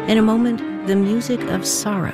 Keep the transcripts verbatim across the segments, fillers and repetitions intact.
In a moment, the music of sorrow.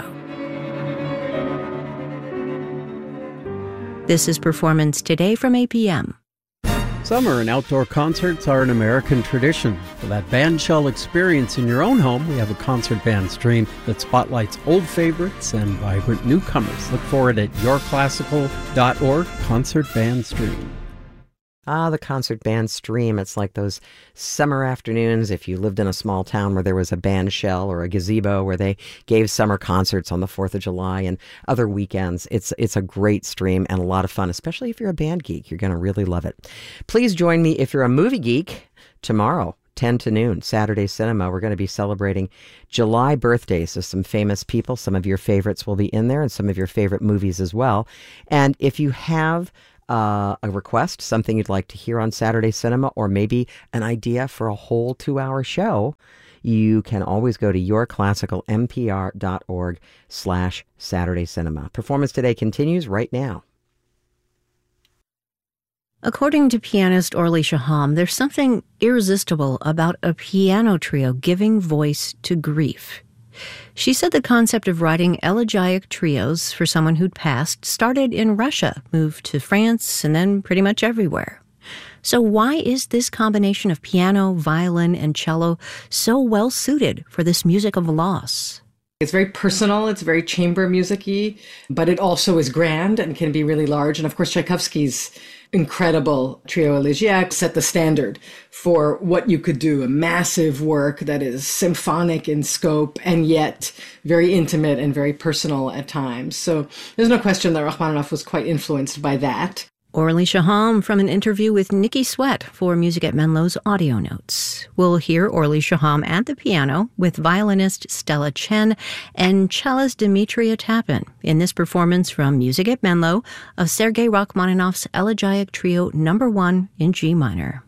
This is Performance Today from A P M. Summer and outdoor concerts are an American tradition. For that bandshell experience in your own home, we have a concert band stream that spotlights old favorites and vibrant newcomers. Look for it at your classical dot org, Concert Band Stream. Ah, the concert band stream. It's like those summer afternoons if you lived in a small town where there was a band shell or a gazebo where they gave summer concerts on the fourth of July and other weekends. It's it's a great stream and a lot of fun, especially if you're a band geek. You're going to really love it. Please join me if you're a movie geek tomorrow. ten to noon, Saturday Cinema. We're going to be celebrating July birthdays of some famous people. Some of your favorites will be in there and some of your favorite movies as well. And if you have Uh, a request, something you'd like to hear on Saturday Cinema, or maybe an idea for a whole two-hour show, you can always go to yourclassicalnpr.org slash Saturday Cinema. Performance Today continues right now. According to pianist Orly Shaham, there's something irresistible about a piano trio giving voice to grief. She said the concept of writing elegiac trios for someone who'd passed started in Russia, moved to France, and then pretty much everywhere. So why is this combination of piano, violin, and cello so well suited for this music of loss? It's very personal, it's very chamber music-y, but it also is grand and can be really large. And of course, Tchaikovsky's incredible trio elegiac set the standard for what you could do, a massive work that is symphonic in scope and yet very intimate and very personal at times. So there's no question that Rachmaninoff was quite influenced by that. Orly Shaham from an interview with Nikki Sweat for Music at Menlo's audio notes. We'll hear Orly Shaham at the piano with violinist Stella Chen and cellist Dmitria Tapin in this performance from Music at Menlo of Sergei Rachmaninoff's Elegiac Trio Number One in G minor.